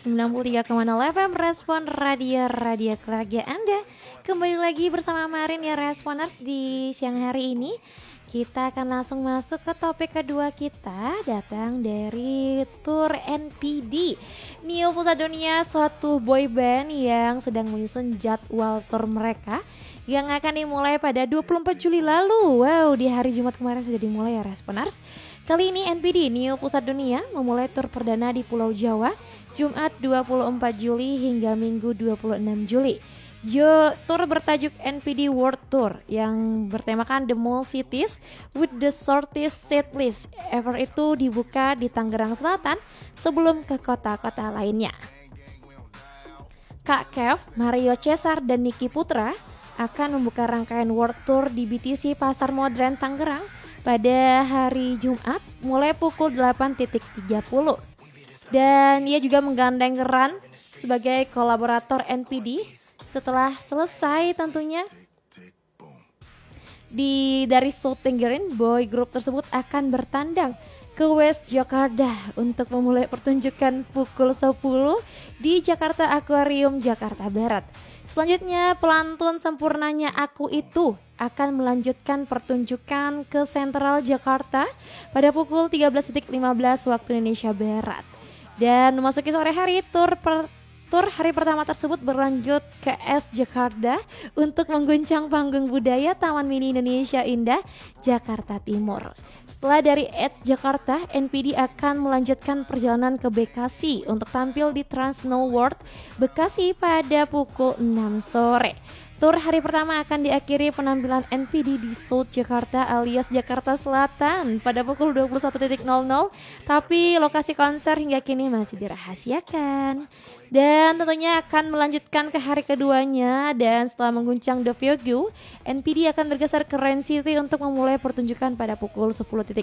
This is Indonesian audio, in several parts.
93,0 FM Respon Radio keluarga Anda. Kembali lagi bersama Marin ya Responers di siang hari ini. Kita akan langsung masuk ke topik kedua kita, datang dari Tour NPD Neo Pusat Dunia, suatu boy band yang sedang menyusun jadwal tour mereka yang akan dimulai pada 24 Juli lalu. Wow, di hari Jumat kemarin sudah dimulai ya Responers. Kali ini NPD Neo Pusat Dunia memulai tur perdana di Pulau Jawa Jumat 24 Juli hingga Minggu 26 Juli. Tour bertajuk NPD World Tour yang bertemakan The Mall Cities with the Shortest Set List Ever itu dibuka di Tangerang Selatan sebelum ke kota-kota lainnya. Kak Kev, Mario Cesar, dan Niki Putra akan membuka rangkaian World Tour di BTC Pasar Modern Tangerang pada hari Jumat mulai pukul 8.30. Dan ia juga menggandeng Ran sebagai kolaborator NPD. Setelah selesai tentunya dari South Tangerine, boy group tersebut akan bertandang ke West Jakarta untuk memulai pertunjukan pukul 10 di Jakarta Aquarium, Jakarta Barat. Selanjutnya pelantun sempurnanya Aku Itu akan melanjutkan pertunjukan ke Sentral Jakarta pada pukul 13.15 waktu Indonesia Barat. Dan memasuki sore hari, Tur hari pertama tersebut berlanjut ke S Jakarta untuk mengguncang panggung budaya Taman Mini Indonesia Indah, Jakarta Timur. Setelah dari S Jakarta, NPD akan melanjutkan perjalanan ke Bekasi untuk tampil di Trans Snow World Bekasi pada pukul 6 sore. Tur hari pertama akan diakhiri penampilan NPD di South Jakarta alias Jakarta Selatan pada pukul 21.00, tapi lokasi konser hingga kini masih dirahasiakan. Dan tentunya akan melanjutkan ke hari keduanya, dan setelah mengguncang The View, NPD akan bergeser ke Rain City untuk memulai pertunjukan pada pukul 10.50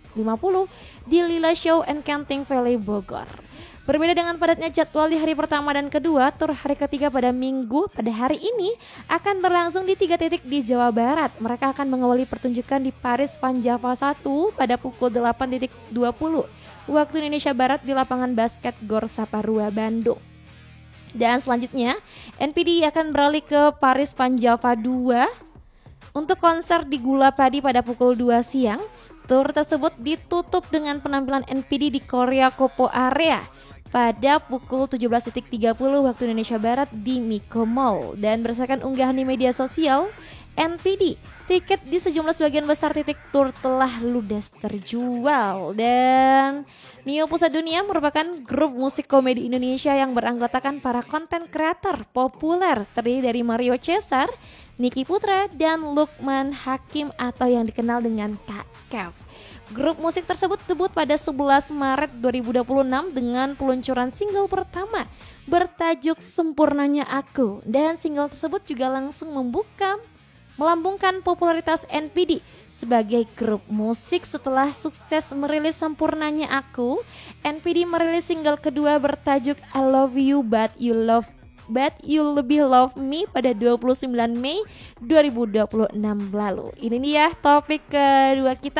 di Lila Show Enchanting Valley Bogor. Berbeda dengan padatnya jadwal di hari pertama dan kedua, tur hari ketiga pada Minggu pada hari ini akan berlangsung di 3 titik di Jawa Barat. Mereka akan mengawali pertunjukan di Paris Van Java 1 pada pukul 8.20 waktu Indonesia Barat di lapangan basket Gor Saparua, Bandung. Dan selanjutnya NPD akan beralih ke Paris Van Java 2 untuk konser di Gula Padi pada pukul 2 siang. Tur tersebut ditutup dengan penampilan NPD di Korea Kopo Area pada pukul 17.30 waktu Indonesia Barat di Miko Mall. Dan berdasarkan unggahan di media sosial NPD, tiket di sejumlah sebagian besar titik tur telah ludes terjual. Dan Neo Pusat Dunia merupakan grup musik komedi Indonesia yang beranggotakan para konten kreator populer terdiri dari Mario Cesar, Niki Putra, dan Lukman Hakim atau yang dikenal dengan Kak Kev. Grup musik tersebut debut pada 11 Maret 2026 dengan peluncuran single pertama bertajuk Sempurnanya Aku, dan single tersebut juga langsung melambungkan popularitas NPD sebagai grup musik. Setelah sukses merilis Sempurnanya Aku, NPD merilis single kedua bertajuk I Love You But You Lebih Love Me pada 29 Mei 2026 lalu. Ini dia topik kedua kita.